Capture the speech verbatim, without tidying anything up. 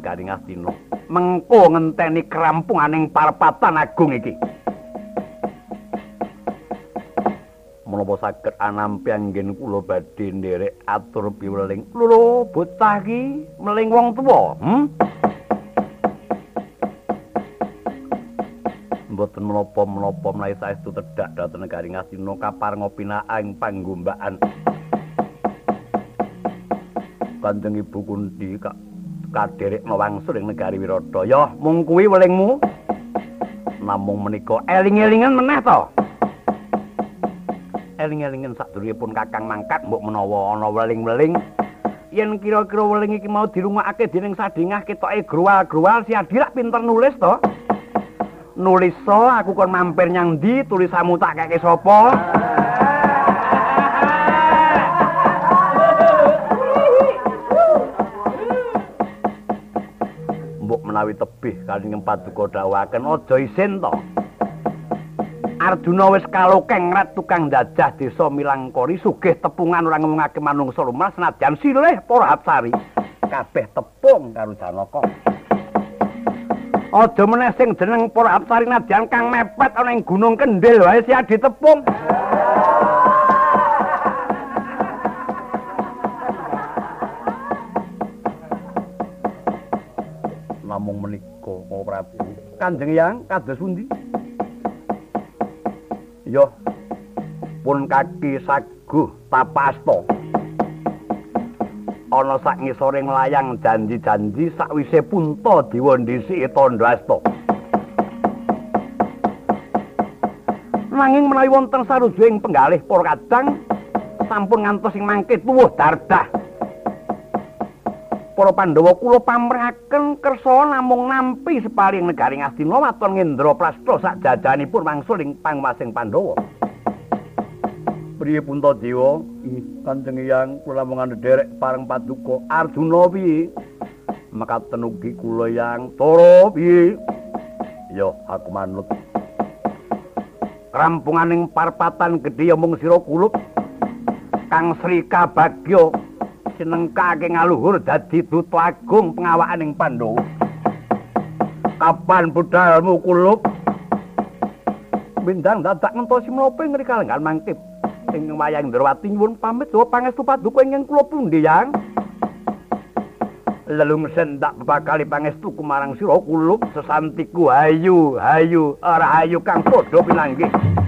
Negaring Astina. Mengko ngenteni krampunganing parpatan agung iki. Menapa saged anampi anggen kula badhe nderek atur piweling. Lho, bocah iki meling wong tuwa, hm? Mboten menapa-menapa menawi saestu tedhak dhateng Negaring Astina kaparenga pinaang panggombakan. Kanjeng Ibu Kunti kak kaderekna wangsul ing negari Wirata. Ya, mung kuwi welingmu. Namung menika eling-elingan meneh to. Eling-elingan sadurungipun Kakang mangkat mbok menawa ana weling-weling. Yen kira-kira weling iki mau dirungokake dening sadengah ketoke growal-growal si Adi lak pinter nulis to. Nulis so aku kon mampir nyang ndi, tulisanmu tak keke sapa? Menawi tebih kalih paduka dawuhaken aja isin to. Arjuna wis kalokeng rat tukang jajah desa Milangkori sugih tepungan ora ngomongake manungsa lumrah senajan silih para Apsari kabeh tepung karo Janaka. Aja meneh sing jeneng para Apsari nadyan kang mepet ana ing Gunung Kendhil wae si Adi tepung. Namung menika Kang Prabu. Kanjeng Hyang kados pundi? Yo pun kaki saguh tapasta. Ana sak ngisoring layang janji-janji sakwise Punta Dewa ndhisiki Tandhasta. Nanging menawi wonten sarujing penggalih para kadang sampun ngantos ing mangke tuwuh dardah. Para Pandhawa kula pamrahaken kersa namung nampi separing Negaring Astina waton Ngendraprastha sak jajanipun wangsul ing pangmasing Pandhawa. Priye Puntadewa? Kanjeng Hyang kula mung nderek pareng paduka. Arjuna piye? Mekaten ugi kula Hyang. Tara piye? Ya aku manut. Krampunganing parpatan gedhe mung sira kulup Kang Sri Kabagya sinengkake ngaluhur dadi duta agung pengawakaning Pandhawa. Kapan budalmu kulup? Bindang dadak ngentosi menapa ing kalenggan mangkip ing wayang Ndrawati nyuwun pamit saha pangestu paduka ingkang kula pundi Yang. Lelungsen tak bakali pangestu kumarang sira kulup sesantiku hayu hayu ora hayu kang padha pinanggih.